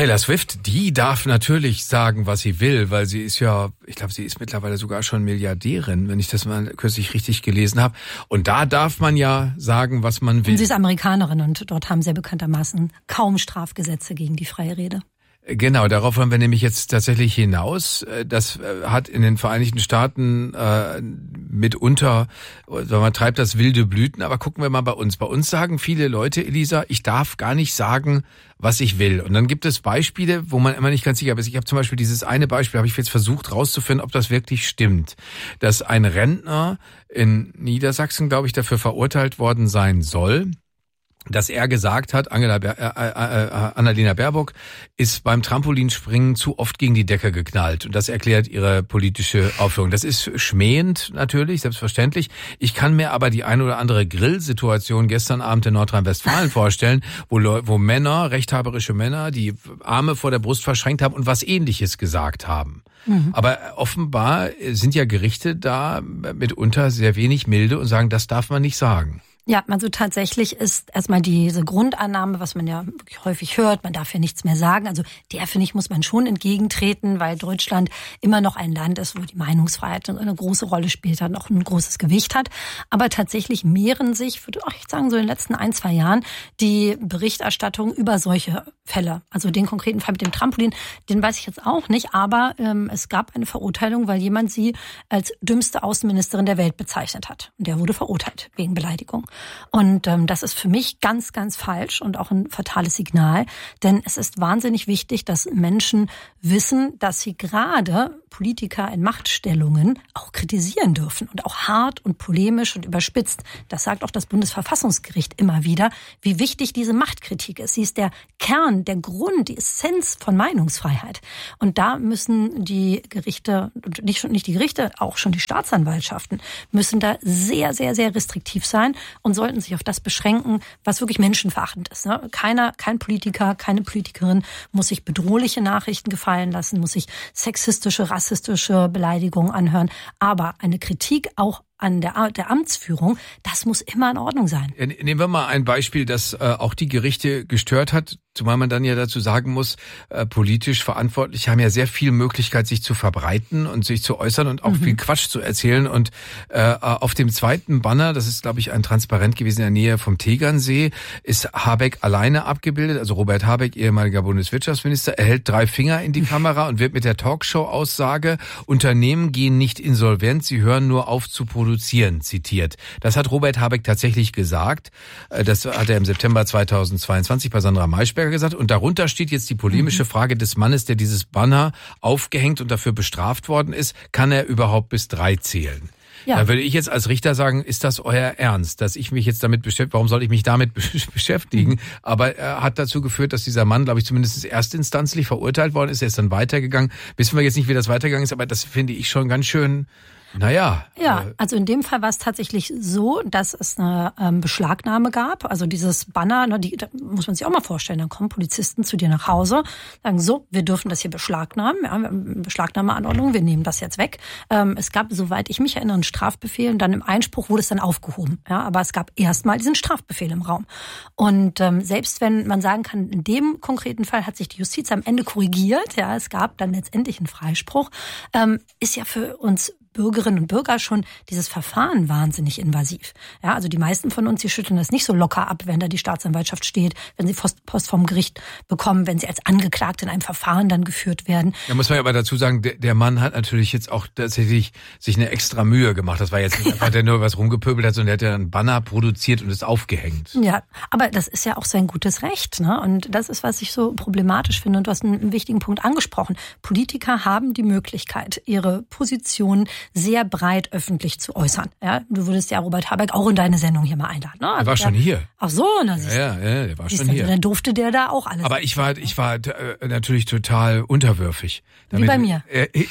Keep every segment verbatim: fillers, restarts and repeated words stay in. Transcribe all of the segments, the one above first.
Taylor Swift, die darf natürlich sagen, was sie will, weil sie ist ja, ich glaube, sie ist mittlerweile sogar schon Milliardärin, wenn ich das mal kürzlich richtig gelesen habe. Und da darf man ja sagen, was man will. Und sie ist Amerikanerin und dort haben sie bekanntermaßen kaum Strafgesetze gegen die freie Rede. Genau, darauf wollen wir nämlich jetzt tatsächlich hinaus. Das hat in den Vereinigten Staaten äh, mitunter, man treibt das wilde Blüten, aber gucken wir mal bei uns. Bei uns sagen viele Leute, Elisa, ich darf gar nicht sagen, was ich will. Und dann gibt es Beispiele, wo man immer nicht ganz sicher ist. Ich habe zum Beispiel dieses eine Beispiel, habe ich jetzt versucht rauszufinden, ob das wirklich stimmt. Dass ein Rentner in Niedersachsen, glaube ich, dafür verurteilt worden sein soll, dass er gesagt hat, Angela Ber- äh, äh, äh, Annalena Baerbock ist beim Trampolinspringen zu oft gegen die Decke geknallt. Und das erklärt ihre politische Aufführung. Das ist schmähend natürlich, selbstverständlich. Ich kann mir aber die eine oder andere Grillsituation gestern Abend in Nordrhein-Westfalen vorstellen, wo, Leu- wo Männer, rechthaberische Männer, die Arme vor der Brust verschränkt haben und was Ähnliches gesagt haben. Mhm. Aber offenbar sind ja Gerichte da mitunter sehr wenig milde und sagen, das darf man nicht sagen. Ja, also tatsächlich ist erstmal diese Grundannahme, was man ja wirklich häufig hört, man darf ja nichts mehr sagen. Also der, finde ich, muss man schon entgegentreten, weil Deutschland immer noch ein Land ist, wo die Meinungsfreiheit eine große Rolle spielt, hat, auch ein großes Gewicht hat. Aber tatsächlich mehren sich, würde ich sagen, so in den letzten ein, zwei Jahren die Berichterstattung über solche Fälle. Also den konkreten Fall mit dem Trampolin, den weiß ich jetzt auch nicht, aber ähm, es gab eine Verurteilung, weil jemand sie als dümmste Außenministerin der Welt bezeichnet hat. Und der wurde verurteilt wegen Beleidigung. Und ähm, das ist für mich ganz, ganz falsch und auch ein fatales Signal, denn es ist wahnsinnig wichtig, dass Menschen wissen, dass sie gerade Politiker in Machtstellungen auch kritisieren dürfen und auch hart und polemisch und überspitzt. Das sagt auch das Bundesverfassungsgericht immer wieder, wie wichtig diese Machtkritik ist. Sie ist der Kern, der Grund, die Essenz von Meinungsfreiheit. Und da müssen die Gerichte, nicht, nicht die Gerichte, auch schon die Staatsanwaltschaften, müssen da sehr, sehr, sehr restriktiv sein und sollten sich auf das beschränken, was wirklich menschenverachtend ist. Keiner, kein Politiker, keine Politikerin muss sich bedrohliche Nachrichten gefallen lassen, muss sich sexistische, rassistische Beleidigungen anhören. Aber eine Kritik auch an der, der Amtsführung, das muss immer in Ordnung sein. Ja, nehmen wir mal ein Beispiel, das äh, auch die Gerichte gestört hat, zumal man dann ja dazu sagen muss, äh, politisch Verantwortliche haben ja sehr viel Möglichkeit, sich zu verbreiten und sich zu äußern und auch mhm. viel Quatsch zu erzählen. Und äh, auf dem zweiten Banner, das ist, glaube ich, ein Transparent gewesen in der Nähe vom Tegernsee, ist Habeck alleine abgebildet. Also Robert Habeck, ehemaliger Bundeswirtschaftsminister, erhält drei Finger in die Kamera und wird mit der Talkshow-Aussage, Unternehmen gehen nicht insolvent, sie hören nur auf zu produzieren, zitiert. Das hat Robert Habeck tatsächlich gesagt. Das hat er im September zweitausendzweiundzwanzig bei Sandra Maischberger gesagt. Und darunter steht jetzt die polemische Frage des Mannes, der dieses Banner aufgehängt und dafür bestraft worden ist. Kann er überhaupt bis drei zählen? Ja. Da würde ich jetzt als Richter sagen, ist das euer Ernst, dass ich mich jetzt damit beschäftige? Warum soll ich mich damit beschäftigen? Aber er hat dazu geführt, dass dieser Mann, glaube ich, zumindest erstinstanzlich verurteilt worden ist. Er ist dann weitergegangen. Wissen wir jetzt nicht, wie das weitergegangen ist, aber das finde ich schon ganz schön. Naja. Ja, also in dem Fall war es tatsächlich so, dass es eine ähm, Beschlagnahme gab. Also dieses Banner, ne, die, da muss man sich auch mal vorstellen, dann kommen Polizisten zu dir nach Hause, sagen so, wir dürfen das hier beschlagnahmen, ja, wir haben Beschlagnahmeanordnung, wir nehmen das jetzt weg. Ähm, es gab, soweit ich mich erinnere, einen Strafbefehl und dann im Einspruch wurde es dann aufgehoben. Ja, aber es gab erstmal diesen Strafbefehl im Raum. Und ähm, selbst wenn man sagen kann, in dem konkreten Fall hat sich die Justiz am Ende korrigiert, ja, es gab dann letztendlich einen Freispruch, ähm, ist ja für uns Bürgerinnen und Bürger schon dieses Verfahren wahnsinnig invasiv. Ja, also die meisten von uns, die schütteln das nicht so locker ab, wenn da die Staatsanwaltschaft steht, wenn sie Post, Post vom Gericht bekommen, wenn sie als Angeklagte in einem Verfahren dann geführt werden. Da muss man aber dazu sagen, der, der Mann hat natürlich jetzt auch tatsächlich sich eine extra Mühe gemacht. Das war jetzt nicht ja. einfach, der nur was rumgepöbelt hat, sondern der hat ja einen Banner produziert und ist aufgehängt. Ja, aber das ist ja auch sein gutes Recht, ne? Und das ist, was ich so problematisch finde. Und du hast einen wichtigen Punkt angesprochen. Politiker haben die Möglichkeit, ihre Position sehr breit öffentlich zu äußern. Ja, du würdest ja Robert Habeck auch in deine Sendung hier mal einladen. Ne? Er war schon hier. Ach so, na siehst du. Ja, ja, ja, der war schon hier. Dann durfte der da auch alles. Aber ich war, ich war äh, natürlich total unterwürfig. Damit, Wie bei mir. Äh, äh,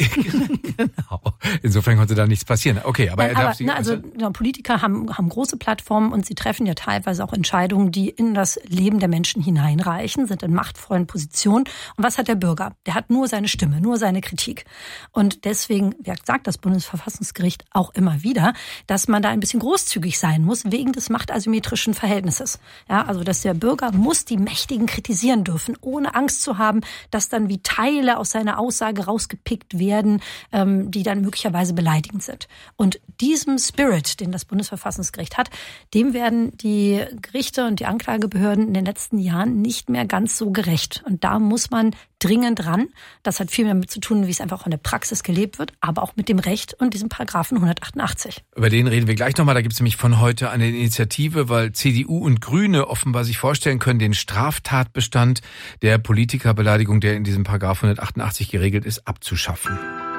genau. Insofern konnte da nichts passieren. Okay, aber Nein, er darf aber, sich... Na, also ja, Politiker haben, haben große Plattformen und sie treffen ja teilweise auch Entscheidungen, die in das Leben der Menschen hineinreichen, sind in machtvollen Positionen. Und was hat der Bürger? Der hat nur seine Stimme, nur seine Kritik. Und deswegen, wie sagt das Bundesverfassungsgericht, Bundesverfassungsgericht auch immer wieder, dass man da ein bisschen großzügig sein muss wegen des machtasymmetrischen Verhältnisses. Ja, also dass der Bürger muss die Mächtigen kritisieren dürfen, ohne Angst zu haben, dass dann wie Teile aus seiner Aussage rausgepickt werden, ähm, die dann möglicherweise beleidigend sind. Und diesem Spirit, den das Bundesverfassungsgericht hat, dem werden die Gerichte und die Anklagebehörden in den letzten Jahren nicht mehr ganz so gerecht. Und da muss man dringend ran. Das hat viel damit zu tun, wie es einfach auch in der Praxis gelebt wird, aber auch mit dem Recht und diesem Paragraphen hundertachtundachtzig. Über den reden wir gleich nochmal. Da gibt es nämlich von heute eine Initiative, weil C D U und Grüne offenbar sich vorstellen können, den Straftatbestand der Politikerbeleidigung, der in diesem Paragraph hundertachtundachtzig geregelt ist, abzuschaffen.